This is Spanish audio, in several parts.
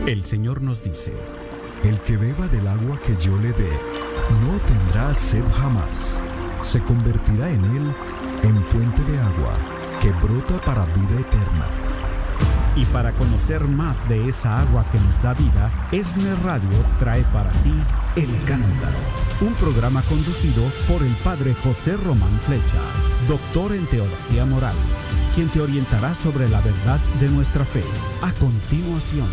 El Señor nos dice: el que beba del agua que yo le dé, no tendrá sed jamás. Se convertirá en él en fuente de agua que brota para vida eterna. Y para conocer más de esa agua que nos da vida, ESNE Radio trae para ti El Cántaro, un programa conducido por el Padre José Román Flecha, doctor en Teología Moral, quien te orientará sobre la verdad de nuestra fe. A continuación.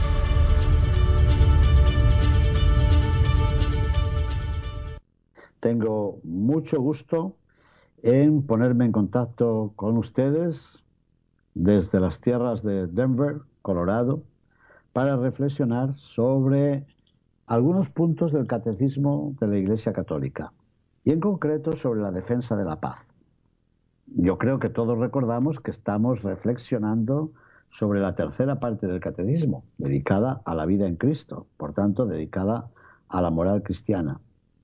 Tengo mucho gusto en ponerme en contacto con ustedes desde las tierras de Denver, Colorado, para reflexionar sobre algunos puntos del catecismo de la Iglesia Católica y en concreto sobre la defensa de la paz. Yo creo que todos recordamos que estamos reflexionando sobre la tercera parte del catecismo, dedicada a la vida en Cristo, por tanto, dedicada a la moral cristiana.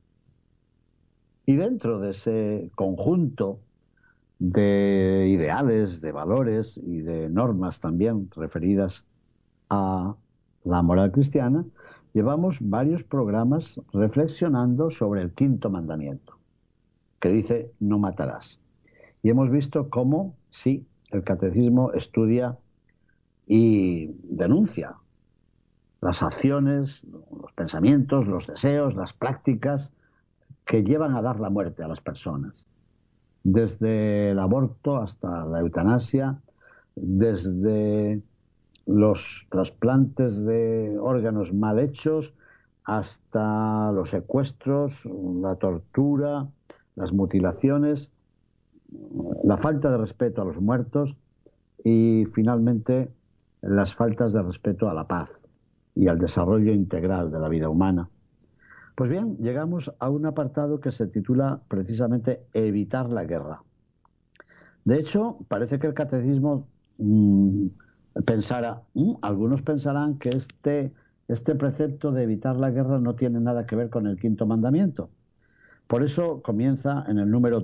Y dentro de ese conjunto de ideales, de valores y de normas también referidas a la moral cristiana, llevamos varios programas reflexionando sobre el quinto mandamiento, que dice: no matarás. Y hemos visto cómo, sí, el catecismo estudia y denuncia las acciones, los pensamientos, los deseos, las prácticas que llevan a dar la muerte a las personas. Desde el aborto hasta la eutanasia, desde los trasplantes de órganos mal hechos hasta los secuestros, la tortura, las mutilaciones, la falta de respeto a los muertos y finalmente las faltas de respeto a la paz y al desarrollo integral de la vida humana. Pues bien, llegamos a un apartado que se titula precisamente Evitar la guerra. De hecho, parece que el catecismo algunos pensarán que este precepto de evitar la guerra no tiene nada que ver con el quinto mandamiento. Por eso comienza en el número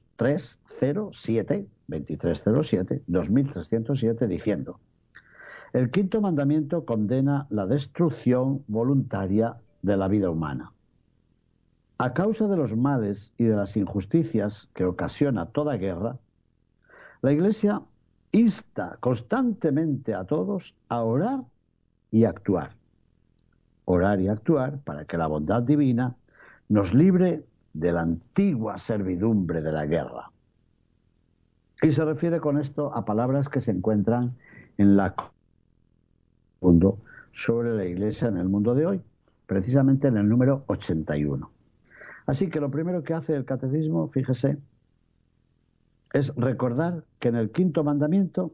2307, diciendo: el quinto mandamiento condena la destrucción voluntaria de la vida humana. A causa de los males y de las injusticias que ocasiona toda guerra, la Iglesia insta constantemente a todos a orar y actuar. Orar y actuar para que la bondad divina nos libre de la antigua servidumbre de la guerra. Y se refiere con esto a palabras que se encuentran en la mundo sobre la Iglesia en el mundo de hoy, precisamente en el número 81. Así que lo primero que hace el catecismo, fíjese, es recordar que en el quinto mandamiento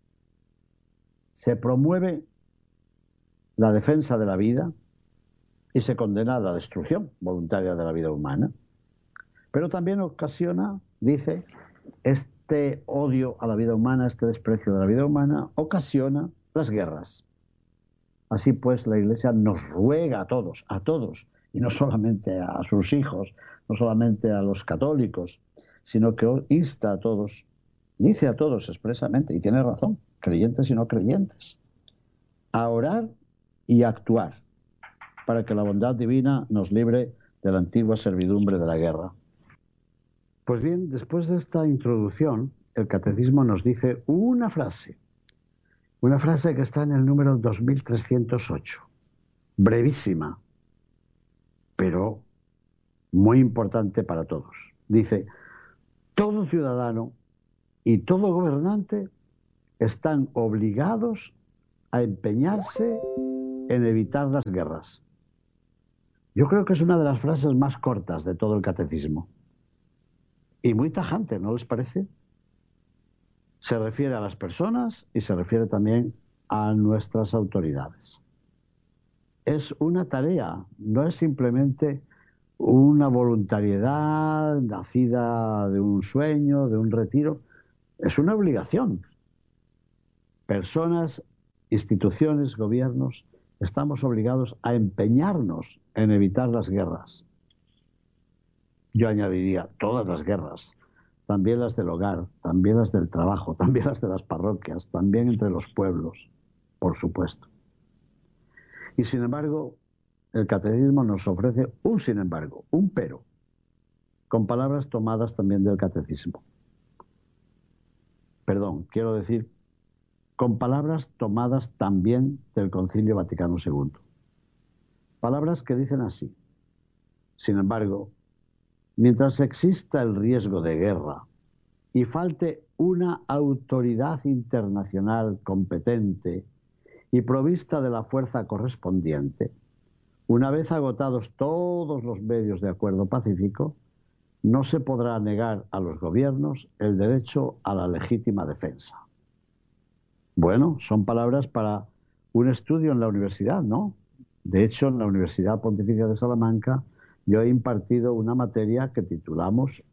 se promueve la defensa de la vida y se condena la destrucción voluntaria de la vida humana. Pero también ocasiona, dice, este odio a la vida humana, este desprecio de la vida humana, ocasiona las guerras. Así pues, la Iglesia nos ruega a todos, y no solamente a sus hijos, no solamente a los católicos, sino que insta a todos, dice a todos expresamente, y tiene razón, creyentes y no creyentes, a orar y a actuar para que la bondad divina nos libre de la antigua servidumbre de la guerra. Pues bien, después de esta introducción, el catecismo nos dice una frase que está en el número 2308, brevísima, pero muy importante para todos. Dice: todo ciudadano y todo gobernante están obligados a empeñarse en evitar las guerras. Yo creo que es una de las frases más cortas de todo el catecismo. Y muy tajante, ¿no les parece? Se refiere a las personas y se refiere también a nuestras autoridades. Es una tarea, no es simplemente una voluntariedad nacida de un sueño, de un retiro. Es una obligación. Personas, instituciones, gobiernos, estamos obligados a empeñarnos en evitar las guerras. Yo añadiría todas las guerras, también las del hogar, también las del trabajo, también las de las parroquias, también entre los pueblos, por supuesto. Y sin embargo, el catecismo nos ofrece un sin embargo, un pero, con palabras tomadas también del catecismo. Perdón, quiero decir, con palabras tomadas también del Concilio Vaticano II. Palabras que dicen así: sin embargo, mientras exista el riesgo de guerra y falte una autoridad internacional competente y provista de la fuerza correspondiente, una vez agotados todos los medios de acuerdo pacífico, no se podrá negar a los gobiernos el derecho a la legítima defensa. Bueno, son palabras para un estudio en la universidad, ¿no? De hecho, en la Universidad Pontificia de Salamanca yo he impartido una materia que titulamos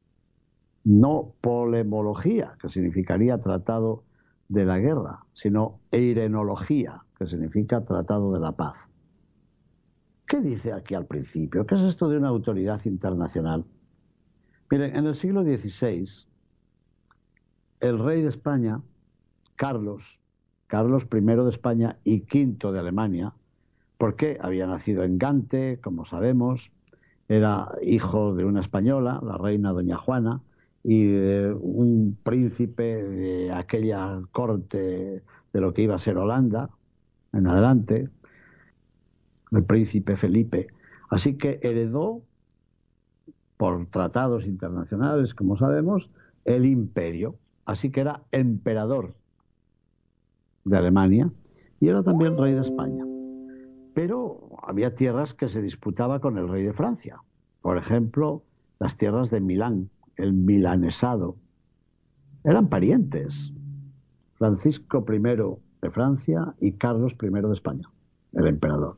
no polemología, que significaría tratado de la guerra, sino eirenología, que significa tratado de la paz. ¿Qué dice aquí al principio? ¿Qué es esto de una autoridad internacional? Miren, en el siglo XVI, el rey de España, Carlos I de España y V de Alemania, porque había nacido en Gante, como sabemos, era hijo de una española, la reina doña Juana, y de un príncipe de aquella corte de lo que iba a ser Holanda, en adelante, el príncipe Felipe. Así que heredó, por tratados internacionales, como sabemos, el imperio. Así que era emperador de Alemania y era también rey de España. Pero había tierras que se disputaba con el rey de Francia. Por ejemplo, las tierras de Milán, el milanesado. Eran parientes. Francisco I de Francia y Carlos I de España, el emperador.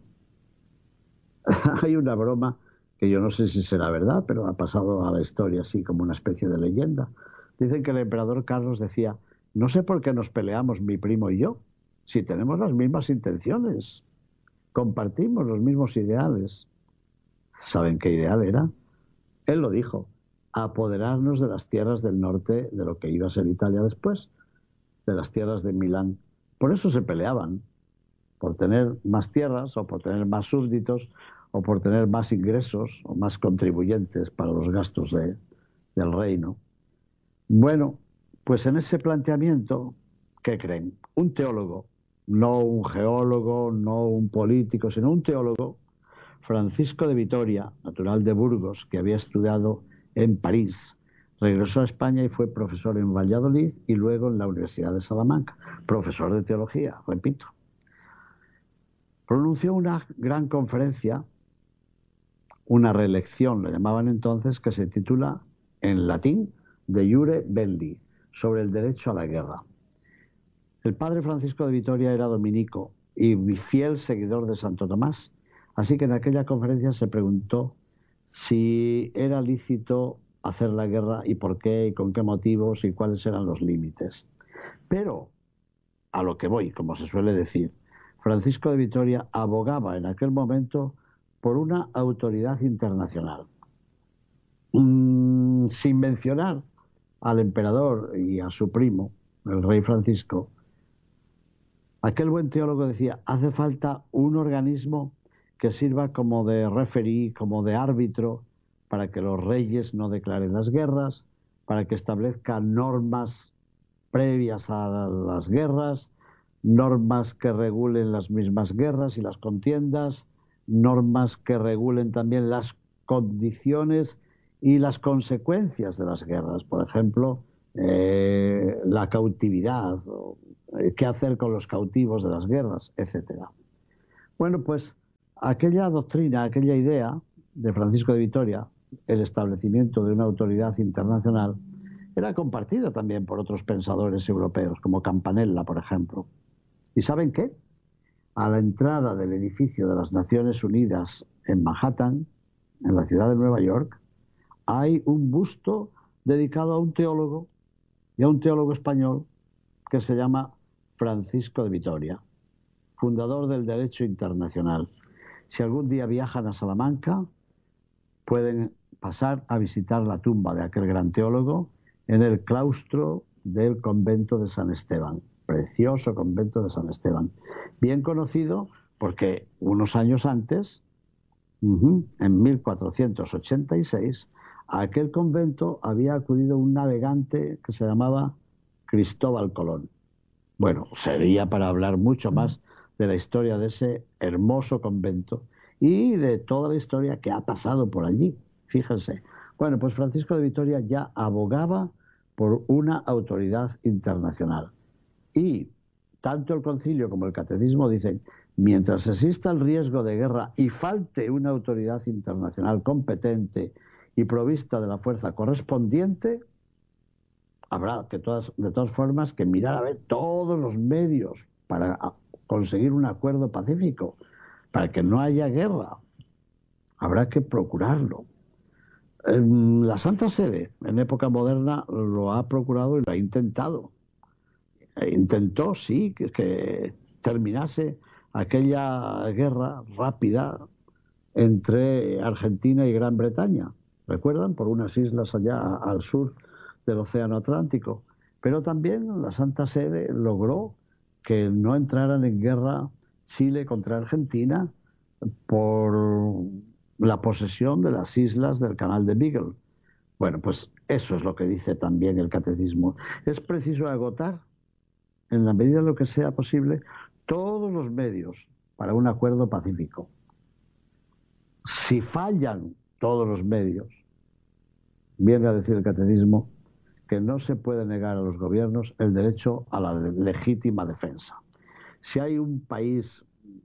Hay una broma que yo no sé si será verdad, pero ha pasado a la historia así como una especie de leyenda. Dicen que el emperador Carlos decía: no sé por qué nos peleamos mi primo y yo, si tenemos las mismas intenciones, compartimos los mismos ideales. ¿Saben qué ideal era? Él lo dijo: apoderarnos de las tierras del norte de lo que iba a ser Italia después, de las tierras de Milán. Por eso se peleaban, por tener más tierras o por tener más súbditos o por tener más ingresos o más contribuyentes para los gastos del reino. Bueno, pues en ese planteamiento, ¿qué creen? Un teólogo, no un geólogo, no un político, sino un teólogo, Francisco de Vitoria, natural de Burgos, que había estudiado en París, regresó a España y fue profesor en Valladolid y luego en la Universidad de Salamanca, profesor de teología, repito. Pronunció una gran conferencia, una reelección, lo llamaban entonces, que se titula en latín De Iure Belli, sobre el derecho a la guerra. El padre Francisco de Vitoria era dominico y fiel seguidor de Santo Tomás, así que en aquella conferencia se preguntó si era lícito hacer la guerra y por qué y con qué motivos y cuáles eran los límites. Pero, a lo que voy, como se suele decir, Francisco de Vitoria abogaba en aquel momento por una autoridad internacional. Sin mencionar al emperador y a su primo, el rey Francisco, aquel buen teólogo decía: hace falta un organismo que sirva como de referí, como de árbitro, para que los reyes no declaren las guerras, para que establezca normas previas a las guerras, normas que regulen las mismas guerras y las contiendas, normas que regulen también las condiciones y las consecuencias de las guerras. Por ejemplo, la cautividad, qué hacer con los cautivos de las guerras, etcétera. Bueno, pues aquella doctrina, aquella idea de Francisco de Vitoria, el establecimiento de una autoridad internacional, era compartida también por otros pensadores europeos, como Campanella, por ejemplo. ¿Y saben qué? A la entrada del edificio de las Naciones Unidas en Manhattan, en la ciudad de Nueva York, hay un busto dedicado a un teólogo, y a un teólogo español, que se llama Francisco de Vitoria, fundador del derecho internacional. Si algún día viajan a Salamanca, pueden pasar a visitar la tumba de aquel gran teólogo en el claustro del convento de San Esteban, precioso convento de San Esteban, bien conocido porque unos años antes, en 1486, a aquel convento había acudido un navegante que se llamaba Cristóbal Colón. Bueno, sería para hablar mucho más de la historia de ese hermoso convento y de toda la historia que ha pasado por allí. Fíjense. Bueno, pues Francisco de Vitoria ya abogaba por una autoridad internacional. Y tanto el concilio como el catecismo dicen, mientras exista el riesgo de guerra y falte una autoridad internacional competente y provista de la fuerza correspondiente, habrá que de todas formas que mirar a ver todos los medios para conseguir un acuerdo pacífico, para que no haya guerra. Habrá que procurarlo. La Santa Sede, en época moderna, lo ha procurado y lo ha intentado. Intentó, sí, que terminase aquella guerra rápida entre Argentina y Gran Bretaña. ¿Recuerdan? Por unas islas allá al sur del Océano Atlántico. Pero también la Santa Sede logró que no entraran en guerra Chile contra Argentina por la posesión de las islas del Canal de Beagle. Bueno, pues eso es lo que dice también el catecismo. Es preciso agotar, en la medida de lo que sea posible, todos los medios para un acuerdo pacífico. Si fallan todos los medios, viene a decir el catecismo que no se puede negar a los gobiernos el derecho a la legítima defensa. Si hay un país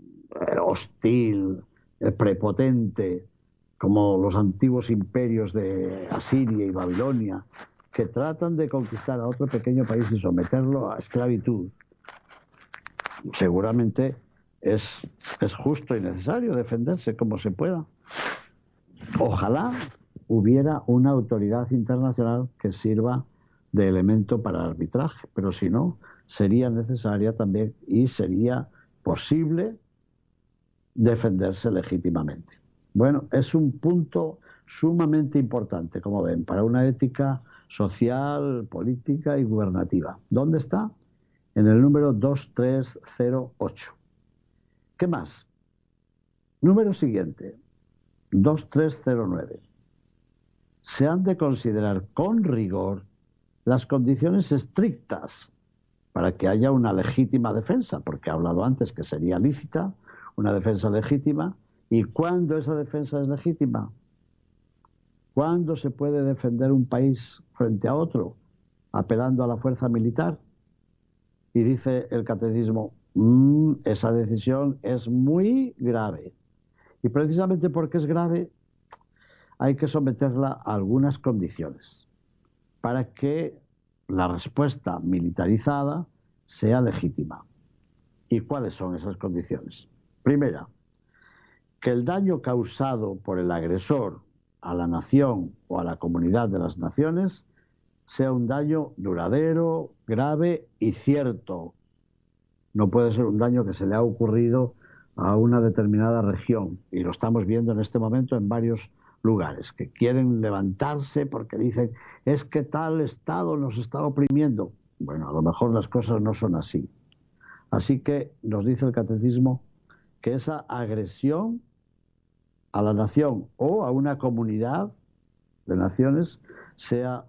hostil, prepotente, como los antiguos imperios de Asiria y Babilonia, que tratan de conquistar a otro pequeño país y someterlo a esclavitud, seguramente es justo y necesario defenderse como se pueda. Ojalá hubiera una autoridad internacional que sirva de elemento para el arbitraje, pero si no, sería necesaria también y sería posible defenderse legítimamente. Bueno, es un punto sumamente importante, como ven, para una ética social, política y gubernativa. ¿Dónde está? En el número 2308. ¿Qué más? Número siguiente, 2309. Se han de considerar con rigor las condiciones estrictas para que haya una legítima defensa, porque he hablado antes que sería lícita, una defensa legítima. ¿Y cuándo esa defensa es legítima? ¿Cuándo se puede defender un país frente a otro? Apelando a la fuerza militar. Y dice el catecismo, esa decisión es muy grave. Y precisamente porque es grave, hay que someterla a algunas condiciones para que la respuesta militarizada sea legítima. ¿Y cuáles son esas condiciones? Primera, que el daño causado por el agresor a la nación o a la comunidad de las naciones sea un daño duradero, grave y cierto. No puede ser un daño que se le ha ocurrido a una determinada región, y lo estamos viendo en este momento en varios lugares, que quieren levantarse porque dicen, es que tal Estado nos está oprimiendo. Bueno, a lo mejor las cosas no son así. Así que nos dice el catecismo que esa agresión a la nación o a una comunidad de naciones sea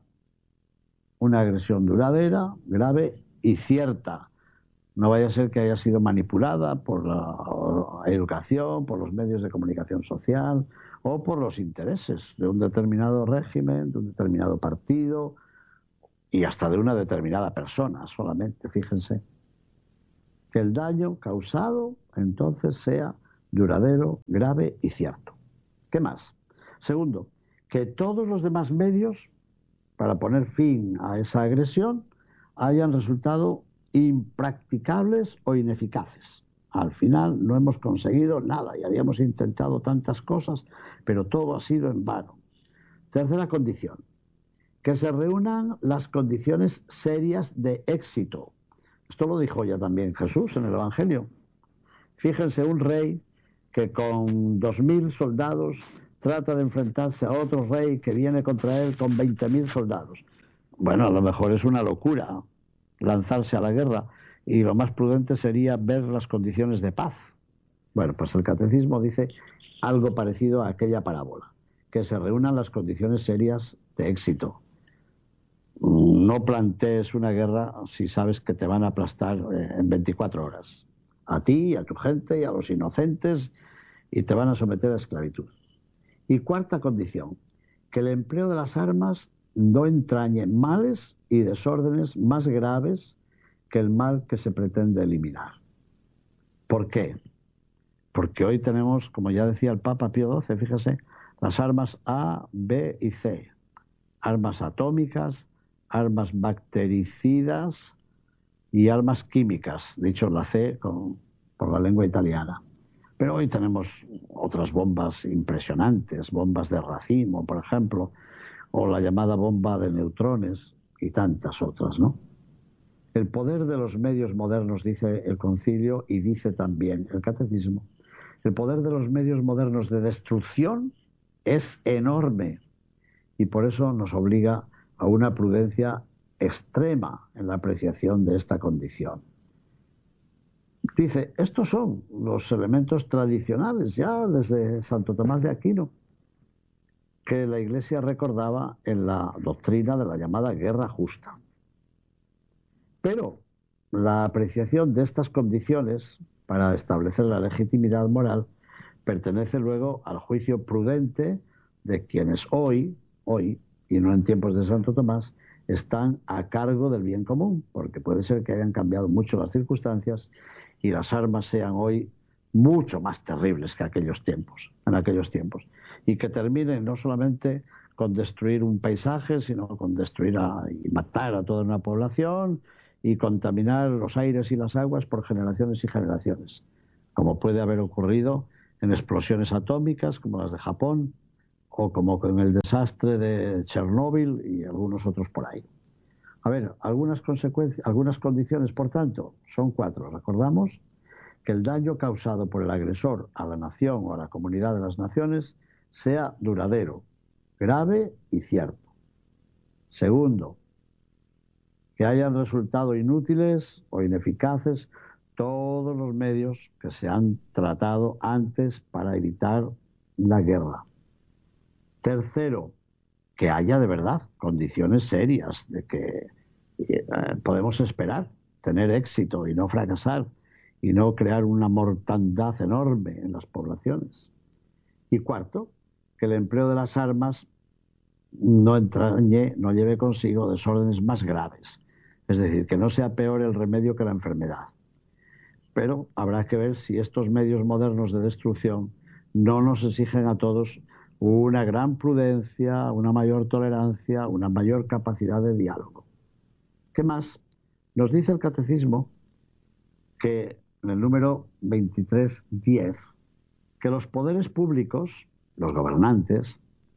una agresión duradera, grave y cierta. No vaya a ser que haya sido manipulada por la educación, por los medios de comunicación social o por los intereses de un determinado régimen, de un determinado partido y hasta de una determinada persona solamente, fíjense. Que el daño causado entonces sea duradero, grave y cierto. ¿Qué más? Segundo, que todos los demás medios para poner fin a esa agresión hayan resultado impracticables o ineficaces. Al final no hemos conseguido nada y habíamos intentado tantas cosas, pero todo ha sido en vano. Tercera condición, que se reúnan las condiciones serias de éxito. Esto lo dijo ya también Jesús en el Evangelio. Fíjense, un rey que con 2.000 soldados trata de enfrentarse a otro rey que viene contra él con 20.000 soldados. Bueno, a lo mejor es una locura lanzarse a la guerra y lo más prudente sería ver las condiciones de paz. Bueno, pues el catecismo dice algo parecido a aquella parábola, que se reúnan las condiciones serias de éxito. No plantees una guerra si sabes que te van a aplastar en 24 horas. A ti, a tu gente y a los inocentes, y te van a someter a esclavitud. Y cuarta condición, que el empleo de las armas no entrañe males y desórdenes más graves que el mal que se pretende eliminar. ¿Por qué? Porque hoy tenemos, como ya decía el Papa Pío XII, fíjese, las armas A, B y C. Armas atómicas, armas bactericidas y armas químicas, dicho la C por la lengua italiana. Pero hoy tenemos otras bombas impresionantes, bombas de racimo, por ejemplo, o la llamada bomba de neutrones y tantas otras, ¿no? El poder de los medios modernos, dice el concilio y dice también el catecismo, el poder de los medios modernos de destrucción es enorme y por eso nos obliga a una prudencia extrema en la apreciación de esta condición. Dice, estos son los elementos tradicionales ya desde Santo Tomás de Aquino, que la Iglesia recordaba en la doctrina de la llamada guerra justa. Pero la apreciación de estas condiciones para establecer la legitimidad moral pertenece luego al juicio prudente de quienes hoy, y no en tiempos de Santo Tomás, están a cargo del bien común, porque puede ser que hayan cambiado mucho las circunstancias y las armas sean hoy mucho más terribles que en aquellos tiempos, y que terminen no solamente con destruir un paisaje, sino con destruir y matar a toda una población y contaminar los aires y las aguas por generaciones y generaciones, como puede haber ocurrido en explosiones atómicas como las de Japón o como con el desastre de Chernóbil y algunos otros por ahí. A ver, algunas condiciones, por tanto, son 4. Recordamos que el daño causado por el agresor a la nación o a la comunidad de las naciones sea duradero, grave y cierto. Segundo, que hayan resultado inútiles o ineficaces todos los medios que se han tratado antes para evitar la guerra. Tercero, que haya de verdad condiciones serias de que podemos esperar tener éxito y no fracasar y no crear una mortandad enorme en las poblaciones. Y cuarto, que el empleo de las armas no lleve consigo desórdenes más graves, es decir, que no sea peor el remedio que la enfermedad. Pero habrá que ver si estos medios modernos de destrucción no nos exigen a todos una gran prudencia, una mayor tolerancia, una mayor capacidad de diálogo. ¿Qué más? Nos dice el catecismo que en el número 23.10 que los poderes públicos, los gobernantes,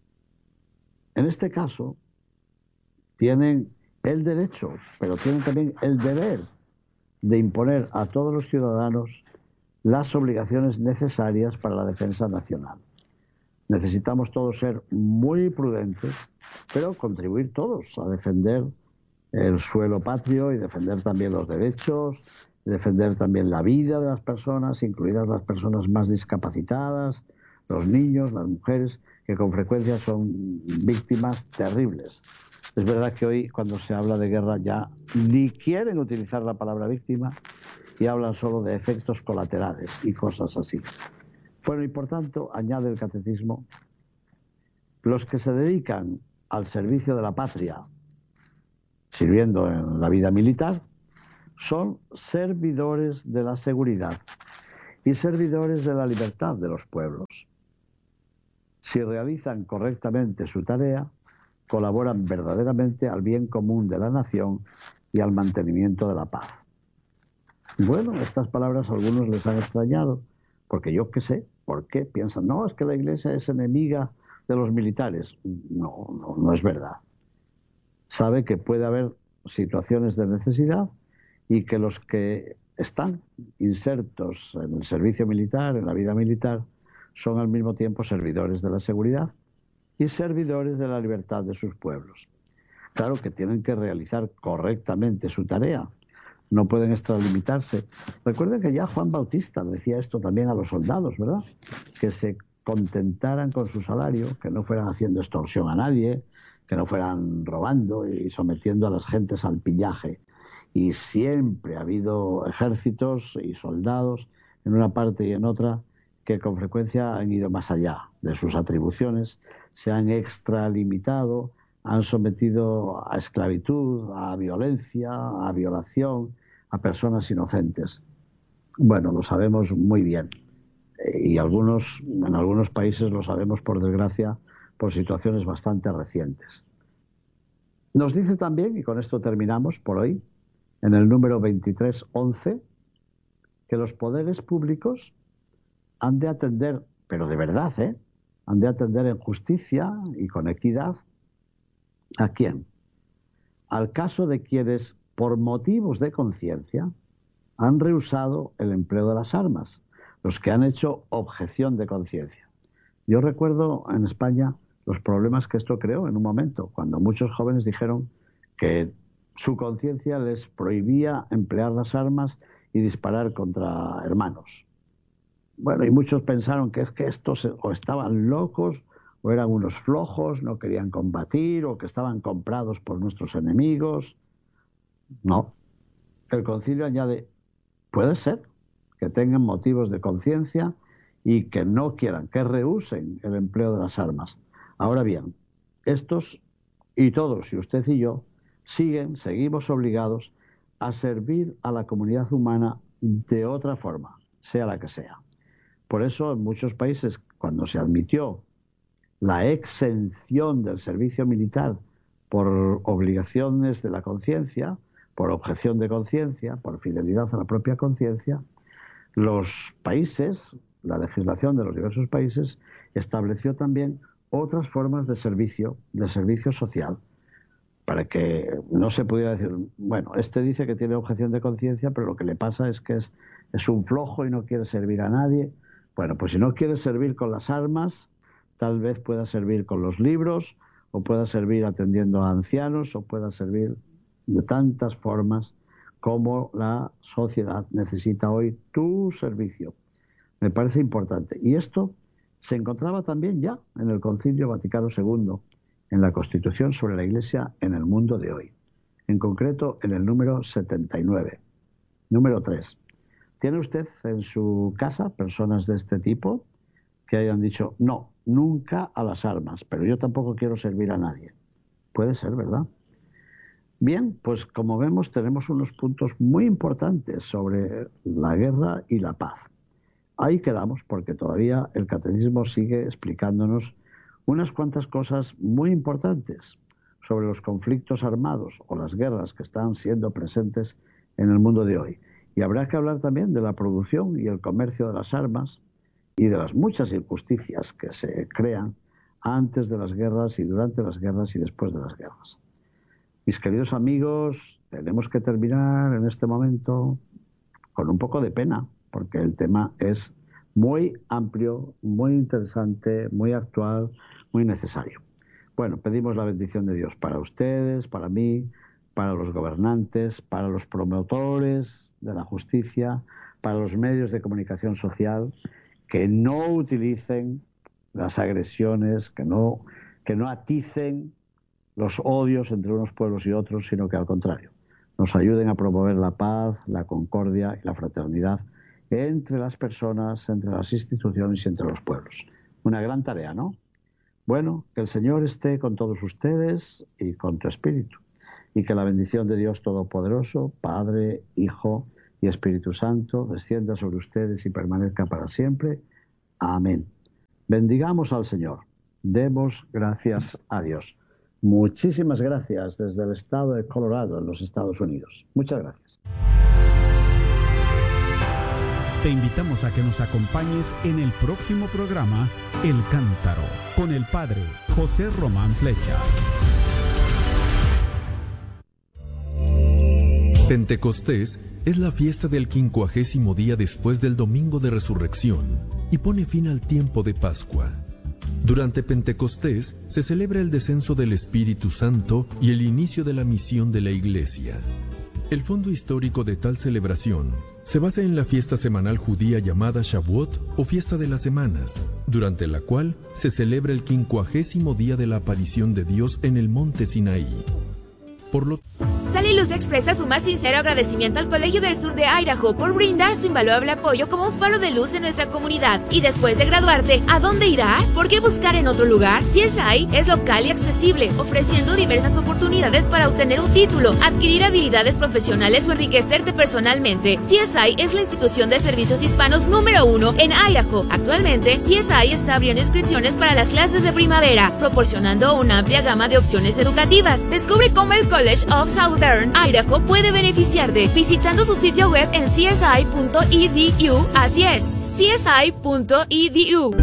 en este caso tienen el derecho, pero tienen también el deber de imponer a todos los ciudadanos las obligaciones necesarias para la defensa nacional. Necesitamos todos ser muy prudentes, pero contribuir todos a defender el suelo patrio y defender también los derechos, defender también la vida de las personas, incluidas las personas más discapacitadas, los niños, las mujeres, que con frecuencia son víctimas terribles. Es verdad que hoy, cuando se habla de guerra, ya ni quieren utilizar la palabra víctima y hablan solo de efectos colaterales y cosas así. Bueno, y por tanto, añade el catecismo, los que se dedican al servicio de la patria, sirviendo en la vida militar, son servidores de la seguridad y servidores de la libertad de los pueblos. Si realizan correctamente su tarea, colaboran verdaderamente al bien común de la nación y al mantenimiento de la paz. Bueno, estas palabras a algunos les han extrañado, porque yo qué sé, ¿por qué? Piensan, no, es que la Iglesia es enemiga de los militares. No es verdad. Sabe que puede haber situaciones de necesidad y que los que están insertos en el servicio militar, en la vida militar, son al mismo tiempo servidores de la seguridad y servidores de la libertad de sus pueblos. Claro que tienen que realizar correctamente su tarea, no pueden extralimitarse. Recuerden que ya Juan Bautista decía esto también a los soldados, ¿verdad? Que se contentaran con su salario, que no fueran haciendo extorsión a nadie, que no fueran robando y sometiendo a las gentes al pillaje. Y siempre ha habido ejércitos y soldados en una parte y en otra que con frecuencia han ido más allá de sus atribuciones, se han extralimitado, han sometido a esclavitud, a violencia, a violación, a personas inocentes. Bueno, lo sabemos muy bien. Y en algunos países lo sabemos, por desgracia, por situaciones bastante recientes. Nos dice también, y con esto terminamos por hoy, en el número 2311, que los poderes públicos han de atender, pero de verdad, han de atender en justicia y con equidad, ¿a quién? Al caso de quienes, por motivos de conciencia, han rehusado el empleo de las armas, los que han hecho objeción de conciencia. Yo recuerdo en España los problemas que esto creó en un momento, cuando muchos jóvenes dijeron que su conciencia les prohibía emplear las armas y disparar contra hermanos. Bueno, y muchos pensaron que es que estos o estaban locos, o eran unos flojos, no querían combatir, o que estaban comprados por nuestros enemigos. No. El concilio añade, puede ser que tengan motivos de conciencia y que no quieran, que rehúsen el empleo de las armas. Ahora bien, estos y todos, y usted y yo, seguimos obligados a servir a la comunidad humana de otra forma, sea la que sea. Por eso, en muchos países, cuando se admitió la exención del servicio militar por obligaciones de la conciencia, por objeción de conciencia, por fidelidad a la propia conciencia, los países, la legislación de los diversos países, estableció también otras formas de servicio social, para que no se pudiera decir, bueno, este dice que tiene objeción de conciencia, pero lo que le pasa es que es un flojo y no quiere servir a nadie. Bueno, pues si no quiere servir con las armas, tal vez pueda servir con los libros, o pueda servir atendiendo a ancianos, o pueda servir de tantas formas como la sociedad necesita hoy tu servicio. Me parece importante. Y esto se encontraba también ya en el Concilio Vaticano II, en la Constitución sobre la Iglesia en el mundo de hoy. En concreto, en el número 79. Número 3. ¿Tiene usted en su casa personas de este tipo que hayan dicho, no, nunca a las armas, pero yo tampoco quiero servir a nadie? Puede ser, ¿verdad? Bien, pues como vemos tenemos unos puntos muy importantes sobre la guerra y la paz. Ahí quedamos porque todavía el catecismo sigue explicándonos unas cuantas cosas muy importantes sobre los conflictos armados o las guerras que están siendo presentes en el mundo de hoy. Y habrá que hablar también de la producción y el comercio de las armas y de las muchas injusticias que se crean antes de las guerras y durante las guerras y después de las guerras. Mis queridos amigos, tenemos que terminar en este momento con un poco de pena, porque el tema es muy amplio, muy interesante, muy actual, muy necesario. Bueno, pedimos la bendición de Dios para ustedes, para mí, para los gobernantes, para los promotores de la justicia, para los medios de comunicación social, que no utilicen las agresiones, que no aticen los odios entre unos pueblos y otros, sino que al contrario, nos ayuden a promover la paz, la concordia y la fraternidad entre las personas, entre las instituciones y entre los pueblos. Una gran tarea, ¿no? Bueno, que el Señor esté con todos ustedes y con tu espíritu, y que la bendición de Dios Todopoderoso, Padre, Hijo y Espíritu Santo, descienda sobre ustedes y permanezca para siempre. Amén. Bendigamos al Señor. Demos gracias a Dios. Muchísimas gracias desde el estado de Colorado, en los Estados Unidos. Muchas gracias. Te invitamos a que nos acompañes en el próximo programa El Cántaro, con el Padre José Román Flecha. Pentecostés es la fiesta del 50º día después del Domingo de Resurrección y pone fin al tiempo de Pascua. Durante Pentecostés se celebra el descenso del Espíritu Santo y el inicio de la misión de la Iglesia. El fondo histórico de tal celebración se basa en la fiesta semanal judía llamada Shavuot o Fiesta de las Semanas, durante la cual se celebra el 50º día de la aparición de Dios en el monte Sinaí. Sal y Luz expresa su más sincero agradecimiento al Colegio del Sur de Idaho por brindar su invaluable apoyo como un faro de luz en nuestra comunidad. Y después de graduarte, ¿a dónde irás? ¿Por qué buscar en otro lugar? CSI es local y accesible, ofreciendo diversas oportunidades para obtener un título, adquirir habilidades profesionales o enriquecerte personalmente. CSI es la institución de servicios hispanos número 1 en Idaho. Actualmente, CSI está abriendo inscripciones para las clases de primavera, proporcionando una amplia gama de opciones educativas. Descubre cómo el College of Southern Idaho puede beneficiarte visitando su sitio web en csi.edu. Así es, csi.edu.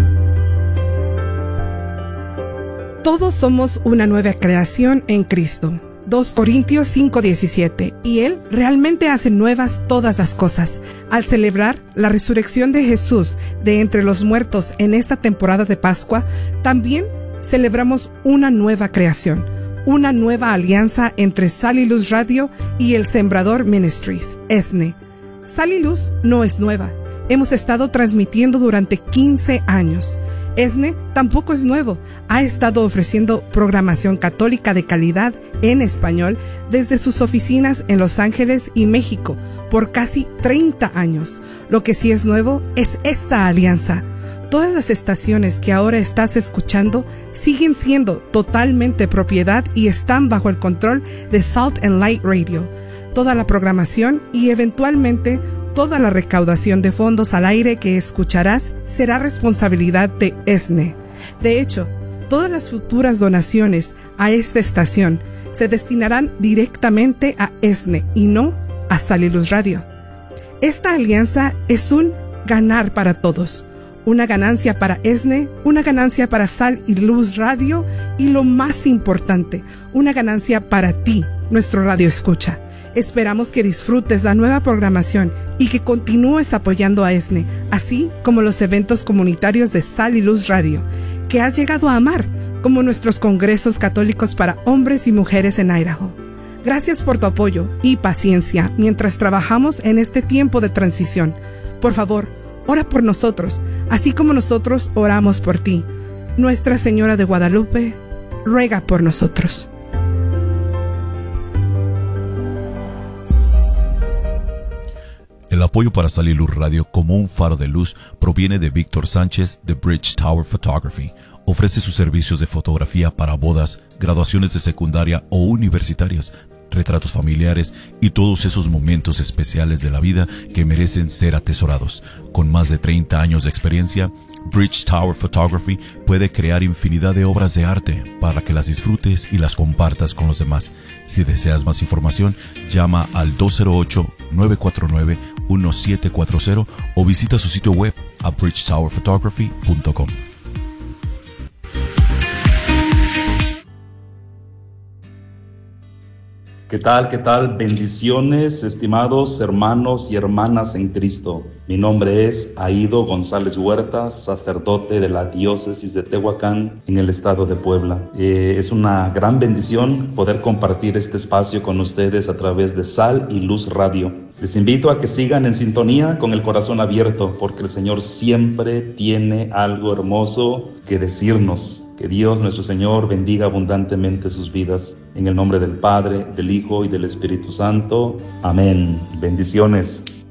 Todos somos una nueva creación en Cristo. 2 Corintios 5:17. Y Él realmente hace nuevas todas las cosas. Al celebrar la resurrección de Jesús de entre los muertos en esta temporada de Pascua, también celebramos una nueva creación. Una nueva alianza entre Sal y Luz Radio y el Sembrador Ministries, ESNE. Sal y Luz no es nueva. Hemos estado transmitiendo durante 15 años. ESNE tampoco es nuevo. Ha estado ofreciendo programación católica de calidad en español desde sus oficinas en Los Ángeles y México por casi 30 años. Lo que sí es nuevo es esta alianza. Todas las estaciones que ahora estás escuchando siguen siendo totalmente propiedad y están bajo el control de Salt and Light Radio. Toda la programación y eventualmente toda la recaudación de fondos al aire que escucharás será responsabilidad de ESNE. De hecho, todas las futuras donaciones a esta estación se destinarán directamente a ESNE y no a Sal y Luz Radio. Esta alianza es un ganar para todos. Una ganancia para ESNE, una ganancia para Sal y Luz Radio y lo más importante, una ganancia para ti, nuestro radio escucha. Esperamos que disfrutes la nueva programación y que continúes apoyando a ESNE, así como los eventos comunitarios de Sal y Luz Radio, que has llegado a amar, como nuestros congresos católicos para hombres y mujeres en Idaho. Gracias por tu apoyo y paciencia mientras trabajamos en este tiempo de transición. Por favor, ora por nosotros, así como nosotros oramos por ti. Nuestra Señora de Guadalupe, ruega por nosotros. El apoyo para Sal y Luz Radio como un faro de luz proviene de Víctor Sánchez de Bridge Tower Photography. Ofrece sus servicios de fotografía para bodas, graduaciones de secundaria o universitarias, retratos familiares y todos esos momentos especiales de la vida que merecen ser atesorados. Con más de 30 años de experiencia, Bridge Tower Photography puede crear infinidad de obras de arte para que las disfrutes y las compartas con los demás. Si deseas más información, llama al 208-949-1740 o visita su sitio web a bridgetowerphotography.com. ¿Qué tal? ¿Qué tal? Bendiciones, estimados hermanos y hermanas en Cristo. Mi nombre es Aido González Huerta, sacerdote de la diócesis de Tehuacán en el estado de Puebla. Es una gran bendición poder compartir este espacio con ustedes a través de Sal y Luz Radio. Les invito a que sigan en sintonía con el corazón abierto, porque el Señor siempre tiene algo hermoso que decirnos. Que Dios nuestro Señor bendiga abundantemente sus vidas. En el nombre del Padre, del Hijo y del Espíritu Santo. Amén. Bendiciones.